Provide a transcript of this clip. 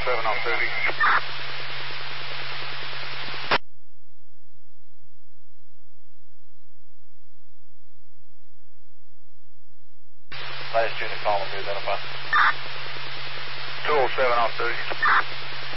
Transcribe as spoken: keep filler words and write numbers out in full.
seven off duty. Last unit calling, be identified. two oh seven off duty.